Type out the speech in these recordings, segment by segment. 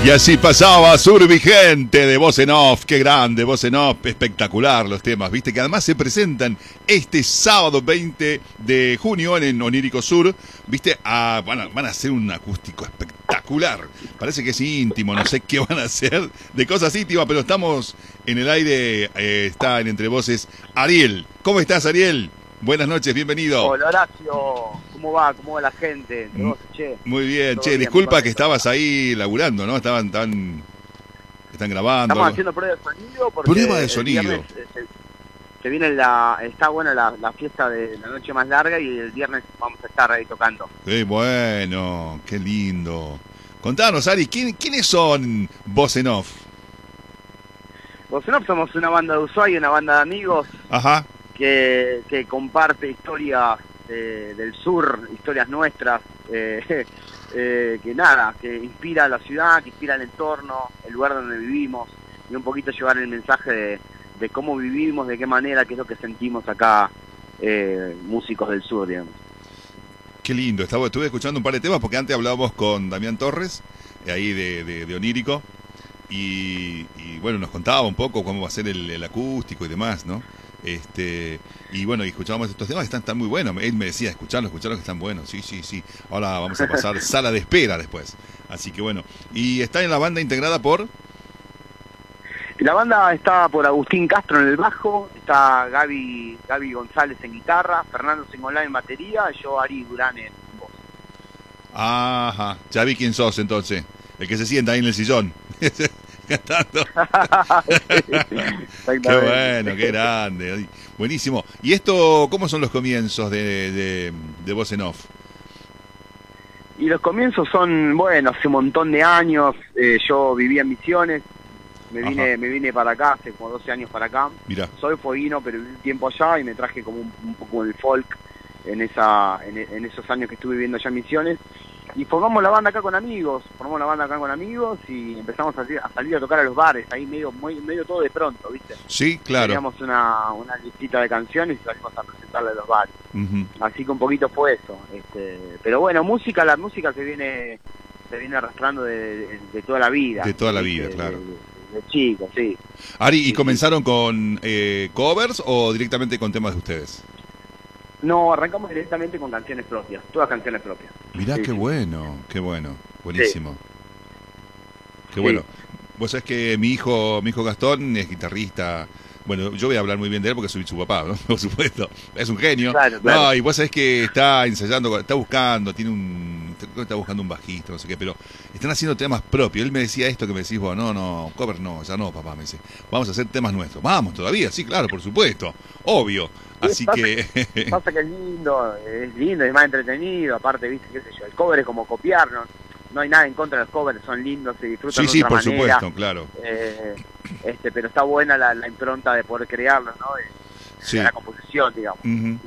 Y así pasaba Sur Vigente de Voz en Off. Qué grande, Voz en Off, espectacular los temas, viste, que además se presentan este sábado 20 de junio en Onírico Sur, viste, van a hacer un acústico espectacular. Parece que es íntimo, no sé qué van a hacer de cosas íntimas, pero estamos en el aire, está en Entre Voces Ariel. ¿Cómo estás, Ariel? Buenas noches, bienvenido. Hola, Horacio. ¿Cómo va? ¿Cómo va la gente? Che. Muy bien, che, bien, disculpa que estabas ahí laburando, ¿no? Están grabando. Estamos haciendo prueba de sonido porque prueba de sonido. El viernes, se viene está buena la fiesta de la noche más larga y el viernes vamos a estar ahí tocando. Qué bueno, qué lindo. Contanos, Ari, ¿quiénes son Voz en Off? Voz en Off somos una banda de Ushuaia, una banda de amigos. Ajá. Que comparte historias del sur, historias nuestras, que inspira a la ciudad, que inspira el entorno, el lugar donde vivimos, y un poquito llevar el mensaje de cómo vivimos, de qué manera, qué es lo que sentimos acá, músicos del sur, digamos. Qué lindo, estuve escuchando un par de temas, porque antes hablábamos con Damián Torres, ahí de Onírico, y bueno, nos contaba un poco cómo va a ser el acústico y demás, ¿no? Y bueno, y escuchábamos estos temas que están muy buenos. Él me decía, escucharlos que están buenos. Sí. Ahora vamos a pasar sala de espera después. Así que bueno. Y está en la banda integrada por... La banda está por Agustín Castro en el bajo, está Gaby González en guitarra, Fernando Singolá en batería, y yo, Ari Durán, en voz. Ajá, ya vi quién sos entonces. El que se sienta ahí en el sillón. Cantando. Qué bueno, qué grande. Buenísimo. ¿Y esto, cómo son los comienzos de Voz en Off? Y los comienzos son, bueno, hace un montón de años. Yo vivía en Misiones, me vine para acá, hace como 12 años para acá. Mirá. Soy fueguino, pero viví un tiempo allá y me traje como un poco el folk en esos años que estuve viviendo allá en Misiones. Y formamos la banda acá con amigos, y empezamos a salir a tocar a los bares, ahí medio todo de pronto, ¿viste? Sí, claro. Teníamos una listita de canciones y salimos a presentarla a los bares. Uh-huh. Así que un poquito fue eso. Pero bueno, la música se viene arrastrando de toda la vida. De toda la vida, claro. De chicos, sí. Ari, ¿y sí, comenzaron con covers o directamente con temas de ustedes? No, arrancamos directamente con canciones propias, todas canciones propias. Mirá, sí, qué bueno, buenísimo. Sí. Qué bueno. Vos sabés que mi hijo Gastón es guitarrista. Bueno, yo voy a hablar muy bien de él porque soy su papá, ¿no? Por supuesto. Es un genio. Claro. No, y vos sabés que está ensayando, está buscando un bajista, no sé qué, pero están haciendo temas propios. Él me decía esto que me decís vos, no, cover no, ya no, papá, me dice. Vamos a hacer temas nuestros. Vamos, todavía, sí, claro, por supuesto. Obvio. Así que... Pasa que es lindo, es más entretenido, aparte, viste, qué sé yo, el cover es como copiar, no hay nada en contra de los covers, son lindos, se disfrutan de otra manera. Sí, por supuesto, claro. Pero está buena la impronta de poder crearlo, ¿no? De la composición, digamos. Uh-huh.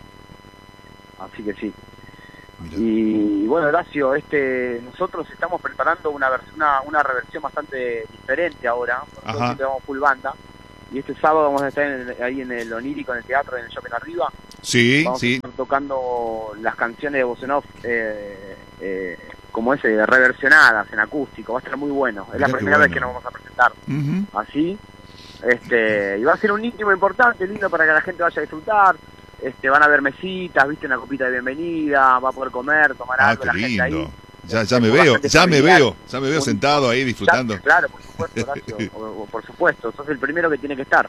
Así que sí. Mirá. Y bueno, Horacio, nosotros estamos preparando una reversión bastante diferente ahora, nosotros siempre vamos full banda. Y este sábado vamos a estar ahí en el Onírico, en el teatro, en el Shopping Arriba. Sí, vamos a estar tocando las canciones de Voz en Off, como reversionadas en acústico. Va a estar muy bueno. Es la primera vez que nos vamos a presentar. Uh-huh. Así. Y va a ser un íntimo importante, lindo para que la gente vaya a disfrutar. Van a haber mesitas, viste, una copita de bienvenida, va a poder comer, tomar algo, la gente ahí. Ya me veo sentado ahí disfrutando. Claro, por supuesto, Horacio, por supuesto, sos el primero que tiene que estar.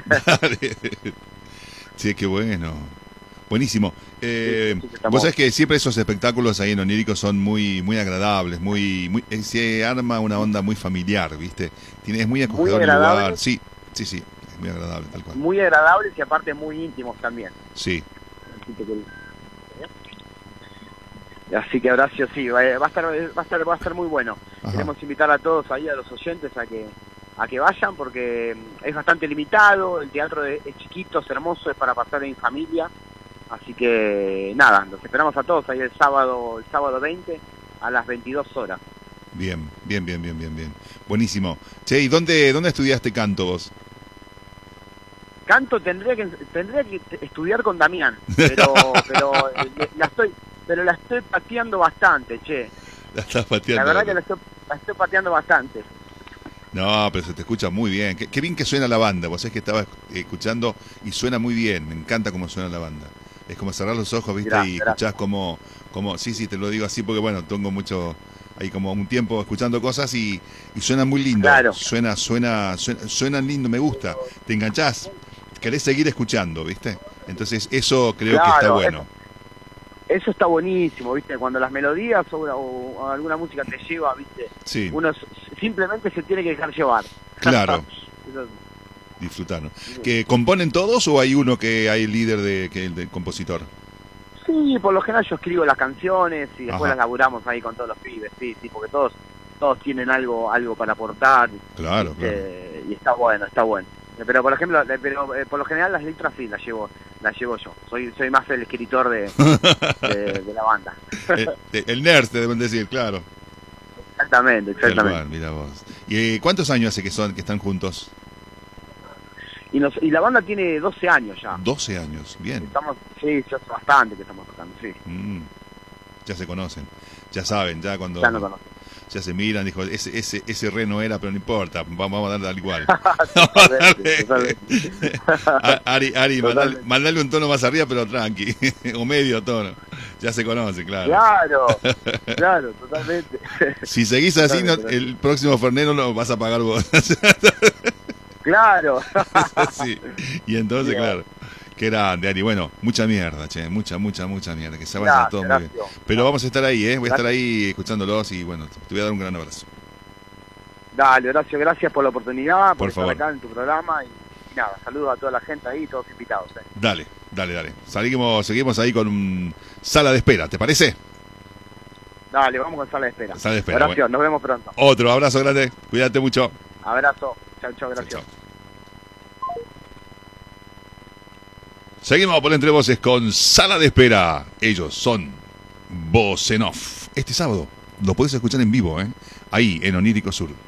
Sí, qué bueno. Buenísimo. Vos sabés que siempre esos espectáculos ahí en Onírico son muy agradables, se arma una onda muy familiar, ¿viste? Es muy acogedor el lugar. Sí, es muy agradable, tal cual. Muy agradables y aparte muy íntimos también. Sí. Así que Horacio, sí, va a estar muy bueno. Ajá. Queremos invitar a todos ahí, a los oyentes, a que vayan, porque es bastante limitado, el teatro es chiquito, es hermoso, es para pasar en familia. Así que nada, los esperamos a todos ahí el sábado 20 a las 22 horas. Bien. Buenísimo. Che, ¿y dónde estudiaste canto vos? Canto tendría que estudiar con Damián, pero la estoy pateando bastante, che. La estás La pateando. verdad que la estoy pateando bastante. No, pero se te escucha muy bien. Qué bien que suena la banda. Vos sabés que estaba escuchando y suena muy bien. Me encanta cómo suena la banda. Es como cerrar los ojos, ¿viste? Gracias, Y escuchás como... Sí, te lo digo así porque, bueno, tengo mucho... Hay como un tiempo escuchando cosas y suena muy lindo. Claro. Suena lindo, me gusta. Te enganchás. Querés seguir escuchando, ¿viste? Entonces eso creo que está bueno. Eso está buenísimo, ¿viste? Cuando las melodías o alguna música te lleva, ¿viste? Sí. Uno simplemente se tiene que dejar llevar. Claro. Disfrutar. ¿Que componen todos o hay uno que hay el líder del compositor? Sí, por lo general yo escribo las canciones y después Ajá. las laburamos ahí con todos los pibes, sí, porque todos tienen algo para aportar. Claro, claro. Y está bueno. Pero por ejemplo, por lo general las letras sí las llevo yo. Soy más el escritor de la banda. El nerd te deben decir, claro. Exactamente. Mira vos. ¿Y cuántos años hace que están juntos? Y la banda tiene 12 años ya. 12 años, bien. Sí, ya hace bastante que estamos tocando, sí. Ya se conocen, ya saben, ya cuando... Ya no conocen. Ya se miran, dijo, ese re no era, pero no importa, vamos a darle al igual. Totalmente. Ari, mandale un tono más arriba, pero tranqui, o medio tono. Ya se conoce, claro. Claro, totalmente. Si seguís así, el próximo Fernet no lo vas a pagar vos. Claro. Sí. Y entonces, claro. Qué grande, Ari. Bueno, mucha mierda, che. Mucha mierda. Que se vaya todo muy bien. Pero vamos a estar ahí, Voy a estar ahí escuchándolos y bueno, te voy a dar un gran abrazo. Dale, Horacio, gracias por la oportunidad, por estar favor. acá en tu programa y nada, saludos a toda la gente ahí, todos invitados. Dale. Seguimos ahí con Sala de Espera, ¿te parece? Dale, vamos con Sala de Espera. Sala de Espera. Horacio, Bueno. Nos vemos pronto. Otro abrazo grande. Cuídate mucho. Abrazo. Chau, gracias. Chau. Seguimos por Entre Voces con Sala de Espera. Ellos son Voz en Off. Este sábado lo podés escuchar en vivo, ahí en Onírico Sur.